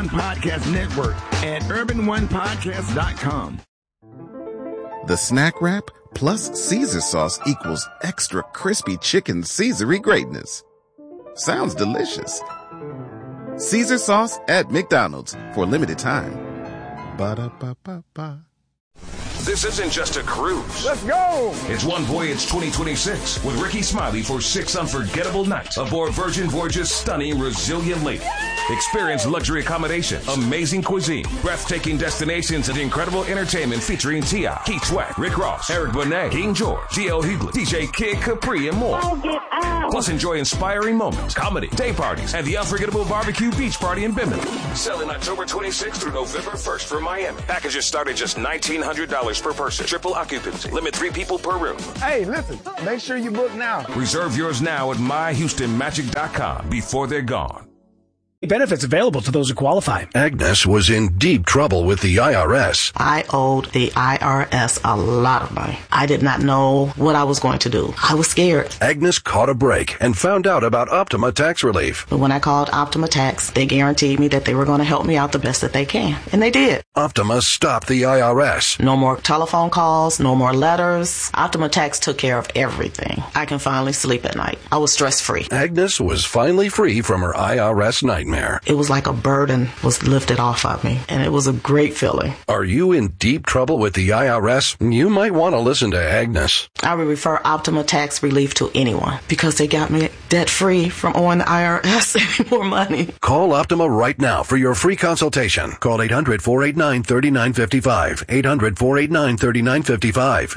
One Podcast Network at urbanonepodcast.com. The Snack Wrap plus Caesar sauce equals extra crispy chicken Caesar-y greatness. Sounds delicious. Caesar sauce at McDonald's for a limited time. Ba-da-ba-ba-ba. This isn't just a cruise. Let's go! It's One Voyage 2026 with Ricky Smiley for 6 unforgettable nights aboard Virgin Voyage's stunning Resilient Lady. Experience luxury accommodation, amazing cuisine, breathtaking destinations, and incredible entertainment featuring T.I., Keith Sweat, Rick Ross, Eric Benet, King George, D.L. Hughley, DJ Kid Capri, and more. Plus, enjoy inspiring moments, comedy, day parties, and the unforgettable barbecue beach party in Bimini. Selling October 26th through November 1st for Miami. Packages start at just $1,900 per person. Triple occupancy. Limit 3 people per room. Hey, listen, make sure you book now. Reserve yours now at myhoustonmagic.com before they're gone. Benefits available to those who qualify. Agnes was in deep trouble with the IRS. I owed the IRS a lot of money. I did not know what I was going to do. I was scared. Agnes caught a break and found out about Optima Tax Relief. But when I called Optima Tax, they guaranteed me that they were going to help me out the best that they can. And they did. Optima stopped the IRS. No more telephone calls, no more letters. Optima Tax took care of everything. I can finally sleep at night. I was stress-free. Agnes was finally free from her IRS nightmare. It was like a burden was lifted off of me, and it was a great feeling. Are you in deep trouble with the IRS? You might want to listen to Agnes. I would refer Optima Tax Relief to anyone because they got me debt-free from owing the IRS any more money. Call Optima right now for your free consultation. Call 800-489-3955. 800-489-3955.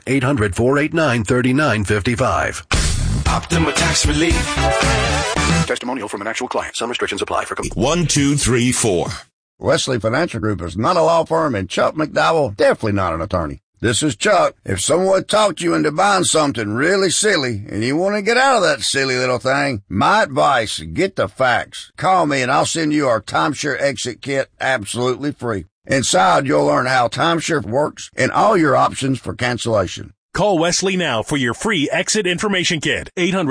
800-489-3955. Optima Tax Relief. Testimonial from an actual client. Some restrictions apply for... 1, 2, 3, 4. Wesley Financial Group is not a law firm, and Chuck McDowell definitely not an attorney. This is Chuck. If someone talked you into buying something really silly and you want to get out of that silly little thing, my advice, get the facts. Call me and I'll send you our timeshare exit kit absolutely free. Inside, you'll learn how timeshare works and all your options for cancellation. Call Wesley now for your free exit information kit.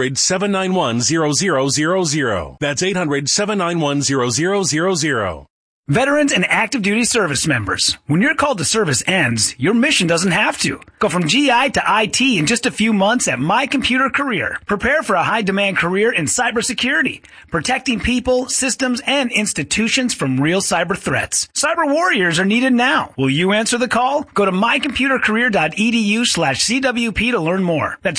800-791-0000. That's 800-791-0000. Veterans and active duty service members. When your call to service ends, your mission doesn't have to. Go from GI to IT in just a few months at My Computer Career. Prepare for a high-demand career in cybersecurity, protecting people, systems, and institutions from real cyber threats. Cyber warriors are needed now. Will you answer the call? Go to mycomputercareer.edu/CWP to learn more. That's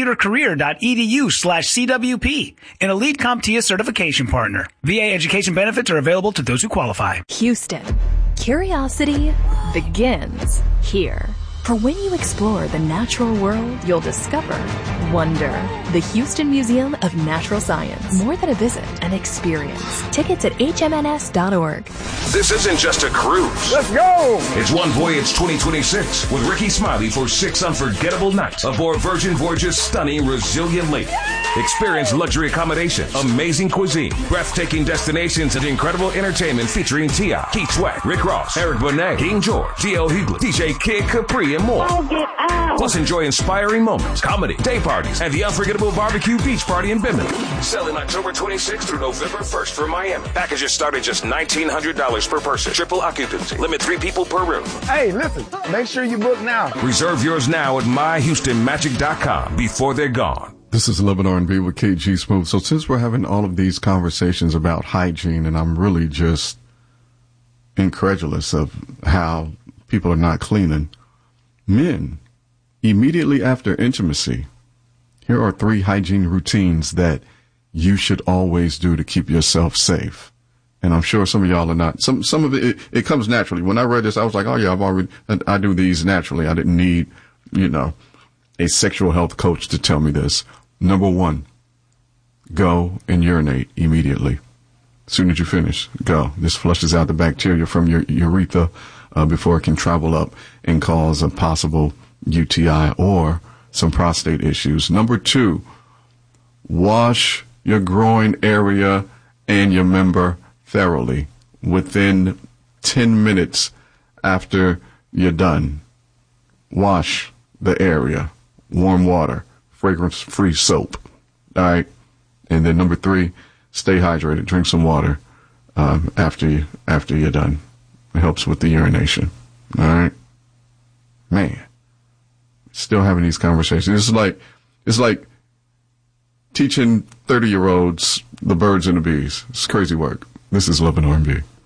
mycomputercareer.edu/CWP, an elite CompTIA certification partner. VA education benefits are available to those who qualify. Houston. Curiosity begins here. For when you explore the natural world, you'll discover wonder. The Houston Museum of Natural Science. More than a visit, an experience. Tickets at hmns.org. This isn't just a cruise. Let's go! It's One Voyage 2026 with Ricky Smiley for 6 unforgettable nights aboard Virgin Voyage's stunning Resilient Lady. Experience luxury accommodation, amazing cuisine, breathtaking destinations, and incredible entertainment featuring T.I., Keith Sweat, Rick Ross, Eric Benet, King George, D.L. Hughley, DJ Kid Capri, and more. Plus, enjoy inspiring moments, comedy, day parties, and the unforgettable barbecue beach party in Bimini. Selling October 26th through November 1st for Miami. Packages start at just $1,900 per person. Triple occupancy. Limit 3 people per room. Hey, listen, make sure you book now. Reserve yours now at myhoustonmagic.com before they're gone. This is Living R&B with KG Smooth. So since we're having all of these conversations about hygiene, and I'm really just incredulous of how people are not cleaning, men, immediately after intimacy, here are 3 hygiene routines that you should always do to keep yourself safe. And I'm sure some of y'all are not. Some of it comes naturally. When I read this, I was like, oh yeah, I do these naturally. I didn't need, a sexual health coach to tell me this. Number 1, go and urinate immediately. As soon as you finish, go. This flushes out the bacteria from your urethra before it can travel up and cause a possible UTI or some prostate issues. Number 2, wash your groin area and your member thoroughly within 10 minutes after you're done. Wash the area. Warm water. Fragrance-free soap. All right. And then number 3, stay hydrated. Drink some water. after you're done. It helps with the urination. All right, man. Still having these conversations. It's like teaching 30-year-olds the birds and the bees. It's crazy work. This is Love and R&B.